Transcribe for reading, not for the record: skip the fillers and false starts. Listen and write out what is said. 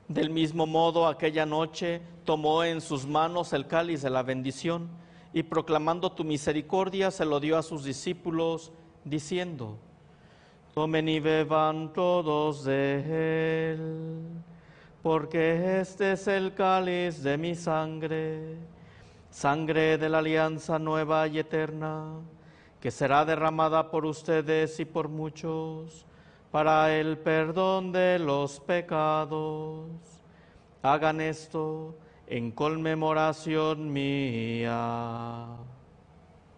Del mismo modo, aquella noche tomó en sus manos el cáliz de la bendición y proclamando tu misericordia se lo dio a sus discípulos, diciendo: tomen y beban todos de él, porque este es el cáliz de mi sangre, sangre de la alianza nueva y eterna, que será derramada por ustedes y por muchos para el perdón de los pecados. Hagan esto en conmemoración mía.